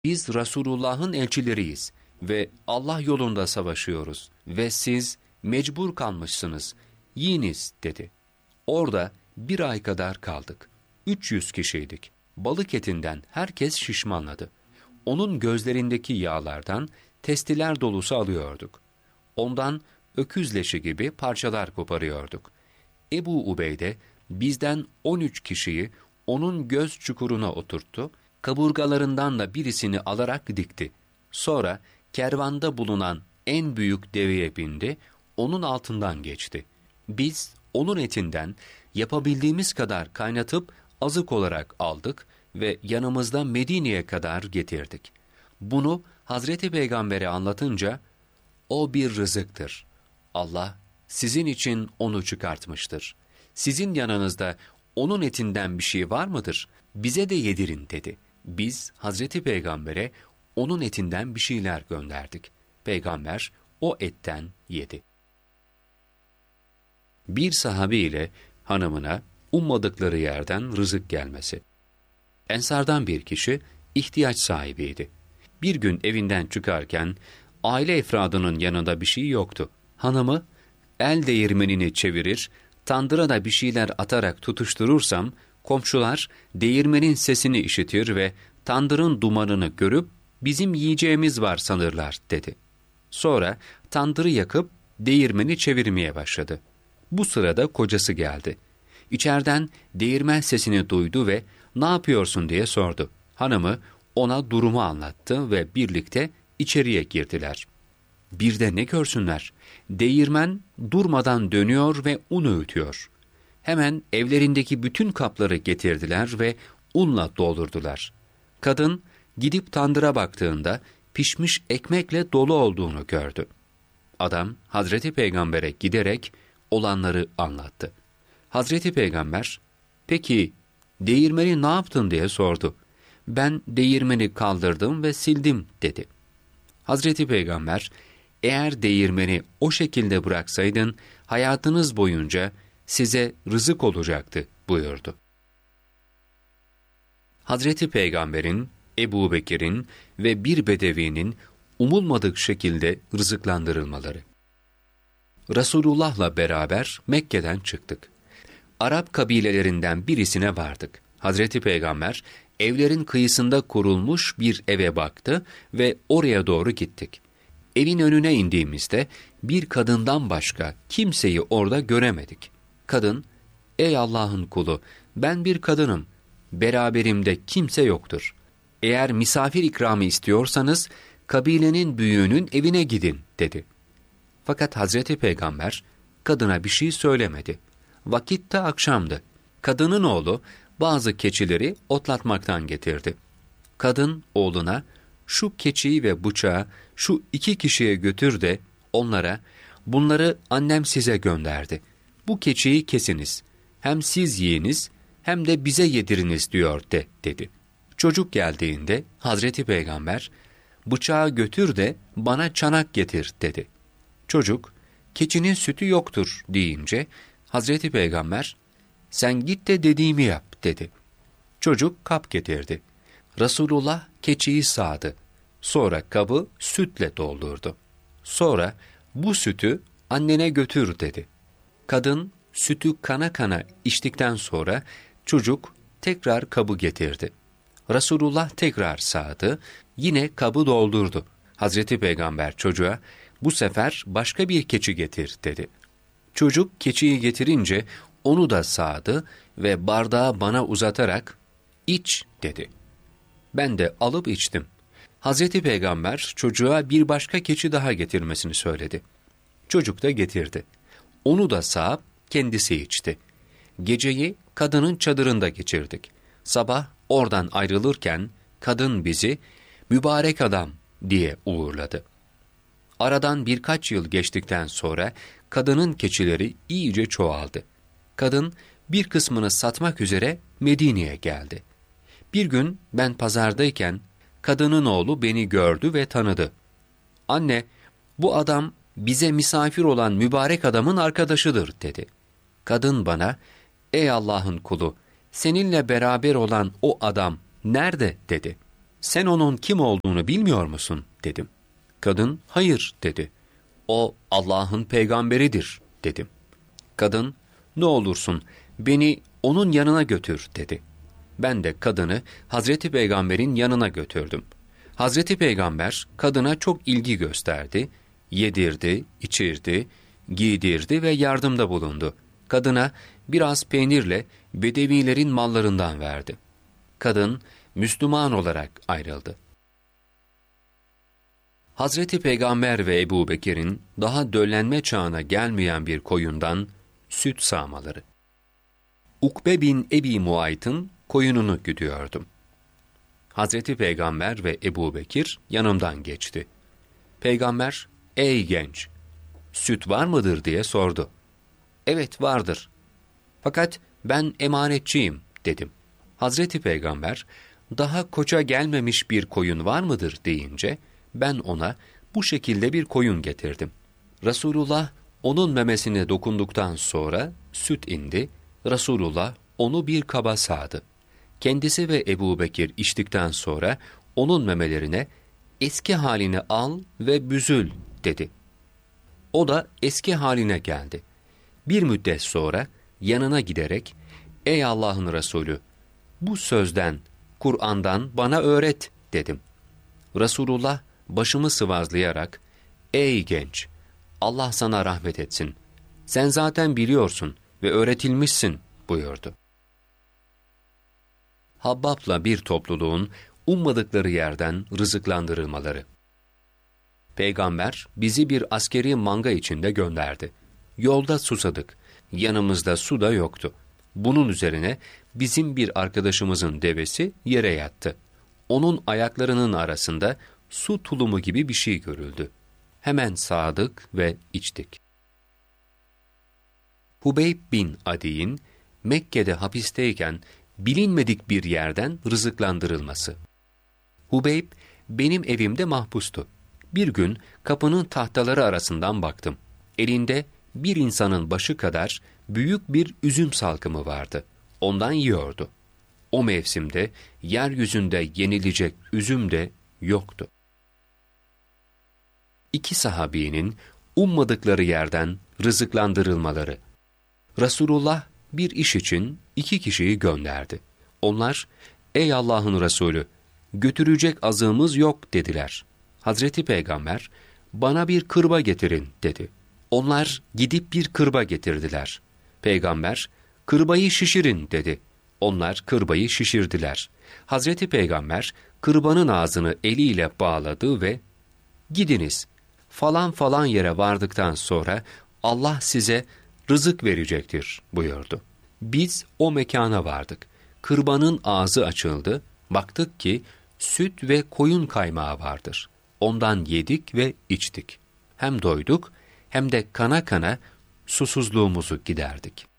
Biz Resulullah'ın elçileriyiz ve Allah yolunda savaşıyoruz ve siz mecbur kalmışsınız, yiyiniz dedi. Orada 1 ay kadar kaldık. 300 kişiydik. Balık etinden herkes şişmanladı. Onun gözlerindeki yağlardan testiler dolusu alıyorduk. Ondan öküz leşi gibi parçalar koparıyorduk. Ebu Ubeyde bizden 13 kişiyi onun göz çukuruna oturttu, kaburgalarından da birisini alarak dikti. Sonra kervanda bulunan en büyük deveye bindi, onun altından geçti. Biz onun etinden yapabildiğimiz kadar kaynatıp azık olarak aldık ve yanımızda Medine'ye kadar getirdik. Bunu Hazreti Peygamber'e anlatınca, o bir rızıktır. Allah sizin için onu çıkartmıştır. Sizin yanınızda onun etinden bir şey var mıdır? Bize de yedirin dedi. Biz Hazreti Peygamber'e onun etinden bir şeyler gönderdik. Peygamber o etten yedi. Bir sahabe ile hanımına ummadıkları yerden rızık gelmesi. Ensardan bir kişi ihtiyaç sahibiydi. Bir gün evinden çıkarken aile efradının yanında bir şey yoktu. Hanımı, el değirmenini çevirir, tandıra da bir şeyler atarak tutuşturursam, komşular değirmenin sesini işitir ve tandırın dumanını görüp bizim yiyeceğimiz var sanırlar dedi. Sonra tandırı yakıp değirmeni çevirmeye başladı. Bu sırada kocası geldi. İçeriden değirmen sesini duydu ve ne yapıyorsun diye sordu. Hanımı ona durumu anlattı ve birlikte içeriye girdiler. Bir de ne görsünler? Değirmen durmadan dönüyor ve un öğütüyor. Hemen evlerindeki bütün kapları getirdiler ve unla doldurdular. Kadın gidip tandıra baktığında pişmiş ekmekle dolu olduğunu gördü. Adam Hazreti Peygamber'e giderek olanları anlattı. Hazreti Peygamber, "Peki değirmeni ne yaptın?" diye sordu. "Ben değirmeni kaldırdım ve sildim." dedi. Hazreti Peygamber, "Eğer değirmeni o şekilde bıraksaydın, hayatınız boyunca size rızık olacaktı." buyurdu. Hazreti Peygamber'in, Ebu Bekir'in ve bir bedevinin umulmadık şekilde rızıklandırılmaları. Resulullah'la beraber Mekke'den çıktık. Arap kabilelerinden birisine vardık. Hazreti Peygamber evlerin kıyısında kurulmuş bir eve baktı ve oraya doğru gittik. Evin önüne indiğimizde bir kadından başka kimseyi orada göremedik. Kadın, "Ey Allah'ın kulu, ben bir kadınım. Beraberimde kimse yoktur. Eğer misafir ikramı istiyorsanız kabilenin büyüğünün evine gidin." dedi. Fakat Hazreti Peygamber kadına bir şey söylemedi. Vakit de akşamdı. Kadının oğlu bazı keçileri otlatmaktan getirdi. Kadın oğluna, "Şu keçiyi ve bıçağı şu 2 kişiye götür de onlara, bunları annem size gönderdi. Bu keçiyi kesiniz. Hem siz yiyiniz hem de bize yediriniz diyor de." dedi. Çocuk geldiğinde Hazreti Peygamber, "Bıçağı götür de bana çanak getir." dedi. Çocuk, "Keçinin sütü yoktur." deyince Hazreti Peygamber, "Sen git de dediğimi yap." dedi. Çocuk kap getirdi. Resulullah keçiyi sağdı. Sonra kabı sütle doldurdu. Sonra "Bu sütü annene götür." dedi. Kadın sütü kana kana içtikten sonra çocuk tekrar kabı getirdi. Resulullah tekrar sağdı, yine kabı doldurdu. Hazreti Peygamber çocuğa, "Bu sefer başka bir keçi getir." dedi. Çocuk keçiyi getirince onu da sağdı ve bardağı bana uzatarak, "İç." dedi. Ben de alıp içtim. Hazreti Peygamber çocuğa bir başka keçi daha getirmesini söyledi. Çocuk da getirdi. Onu da sağıp kendisi içti. Geceyi kadının çadırında geçirdik. Sabah oradan ayrılırken kadın bizi "Mübarek adam" diye uğurladı. Aradan birkaç yıl geçtikten sonra kadının keçileri iyice çoğaldı. Kadın bir kısmını satmak üzere Medine'ye geldi. Bir gün ben pazardayken kadının oğlu beni gördü ve tanıdı. "Anne, bu adam bize misafir olan mübarek adamın arkadaşıdır." dedi. Kadın bana, "Ey Allah'ın kulu, seninle beraber olan o adam nerede?" dedi. sen onun kim olduğunu bilmiyor musun dedim. Kadın, hayır dedi. O Allah'ın peygamberidir dedim. Kadın, ne olursun beni onun yanına götür dedi. Ben de kadını Hazreti Peygamber'in yanına götürdüm. Hazreti Peygamber kadına çok ilgi gösterdi, yedirdi, içirdi, giydirdi ve yardımda bulundu. Kadına biraz peynirle Bedevilerin mallarından verdi. Kadın Müslüman olarak ayrıldı. Hazreti Peygamber ve Ebu Bekir'in daha döllenme çağına gelmeyen bir koyundan süt sağmaları. Ukbe bin Ebi Muayt'ın koyununu güdüyordum. Hazreti Peygamber ve Ebu Bekir yanımdan geçti. Peygamber, ey genç, süt var mıdır diye sordu. Evet vardır. Fakat ben emanetçiyim dedim. Hazreti Peygamber, daha koça gelmemiş bir koyun var mıdır deyince, ben ona bu şekilde bir koyun getirdim. Resulullah onun memesine dokunduktan sonra süt indi, Resulullah onu bir kaba sağdı. Kendisi ve Ebu Bekir içtikten sonra onun memelerine eski halini al ve büzül dedi. O da eski haline geldi. Bir müddet sonra yanına giderek, ey Allah'ın Resulü, bu sözden, Kur'an'dan bana öğret dedim. Resulullah başımı sıvazlayarak, ey genç, Allah sana rahmet etsin. Sen zaten biliyorsun ve öğretilmişsin buyurdu. Habbab'la bir topluluğun ummadıkları yerden rızıklandırılmaları. Peygamber bizi bir askeri manga içinde gönderdi. Yolda susadık. Yanımızda su da yoktu. Bunun üzerine bizim bir arkadaşımızın devesi yere yattı. Onun ayaklarının arasında su tulumu gibi bir şey görüldü. Hemen sağdık ve içtik. Hubeyb bin Adi'nin Mekke'de hapisteyken bilinmedik bir yerden rızıklandırılması. Hubeyb benim evimde mahpustu. Bir gün kapının tahtaları arasından baktım. Elinde bir insanın başı kadar büyük bir üzüm salkımı vardı. Ondan yiyordu. O mevsimde yeryüzünde yenilecek üzüm de yoktu. İki sahabinin ummadıkları yerden rızıklandırılmaları. Resulullah bir iş için 2 kişiyi gönderdi. Onlar, ey Allah'ın Resulü, götürecek azığımız yok dediler. Hazreti Peygamber, bana bir kırba getirin dedi. Onlar gidip bir kırba getirdiler. Peygamber, kırbayı şişirin dedi. Onlar kırbayı şişirdiler. Hazreti Peygamber, kırbanın ağzını eliyle bağladı ve gidiniz, falan falan yere vardıktan sonra Allah size rızık verecektir buyurdu. Biz o mekana vardık. Kırbanın ağzı açıldı. Baktık ki süt ve koyun kaymağı vardır. Ondan yedik ve içtik. Hem doyduk hem de kana kana susuzluğumuzu giderdik.